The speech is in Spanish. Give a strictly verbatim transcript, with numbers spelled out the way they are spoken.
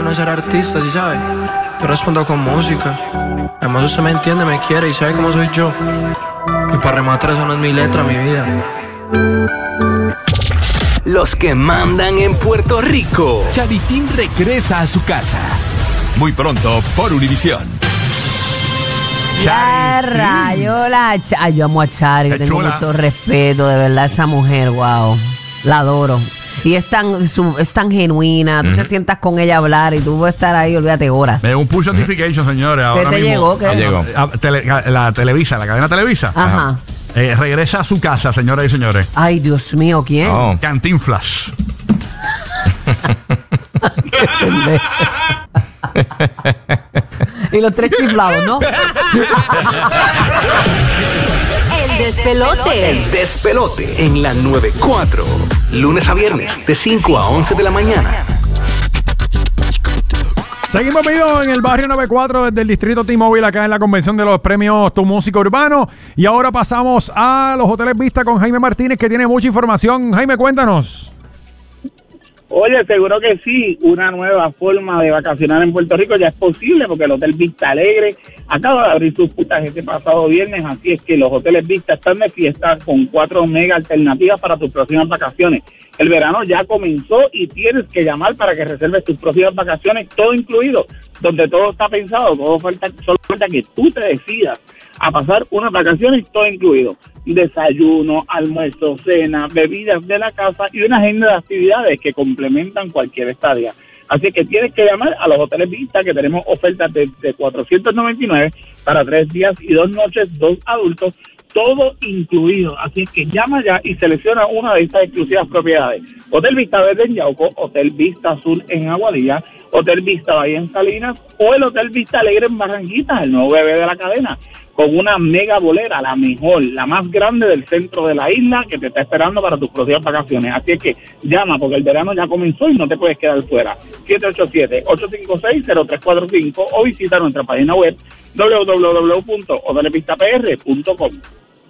no es ser artista, ¿sí sabes? Yo respondo con música. Además usted me entiende, me quiere y sabe cómo soy yo. Y para rematar, eso no es mi letra, mi vida. Los que mandan en Puerto Rico. Charitín regresa a su casa. Muy pronto por Univisión. Ya rayo la Ch- Ay, yo amo a Chari, le tengo chula. mucho respeto, de verdad, esa mujer, wow. La adoro. Y es tan, su- es tan genuina, tú te sientas con ella a hablar y tú puedes estar ahí, olvídate, horas. Es un push notification, señores. ¿Qué Ahora te mismo. llegó? ¿Qué? Ah, llegó. Ah, tele- la Televisa, la cadena Televisa. Ajá. Eh, regresa a su casa, señoras y señores. Ay, Dios mío, ¿quién? Oh. Cantinflas. Qué pendejo. Y los tres chiflados, ¿no? El despelote. El despelote en la noventa y cuatro. Lunes a viernes de cinco a once de la mañana. Seguimos vivos en el barrio noventa y cuatro desde el distrito T-Mobile, acá en la convención de los premios Tu Música Urbano. Y ahora pasamos a los Hoteles Vista con Jaime Martínez, que tiene mucha información. Jaime, cuéntanos. Oye, seguro que sí, una nueva forma de vacacionar en Puerto Rico ya es posible porque el Hotel Vista Alegre acaba de abrir sus puertas este pasado viernes, así es que los Hoteles Vista están de fiesta con cuatro mega alternativas para tus próximas vacaciones. El verano ya comenzó y tienes que llamar para que reserves tus próximas vacaciones, todo incluido, donde todo está pensado, todo falta, solo falta que tú te decidas a pasar unas vacaciones, todo incluido. Desayuno, almuerzo, cena, bebidas de la casa y una agenda de actividades que complementan cualquier estadía. Así que tienes que llamar a los Hoteles Vista, que tenemos ofertas de, de cuatrocientos noventa y nueve para tres días y dos noches, dos adultos, todo incluido. Así que llama ya y selecciona una de estas exclusivas propiedades. Hotel Vista Verde en Yauco, Hotel Vista Azul en Aguadilla, Hotel Vista Bahía en Salinas o el Hotel Vista Alegre en Barranquitas, el nuevo bebé de la cadena, con una mega bolera, la mejor, la más grande del centro de la isla, que te está esperando para tus próximas vacaciones. Así es que llama, porque el verano ya comenzó y no te puedes quedar fuera. siete ocho siete, ocho cinco seis, cero tres cuatro cinco o visita nuestra página web doble u doble u doble u punto hoteles vista p r punto com.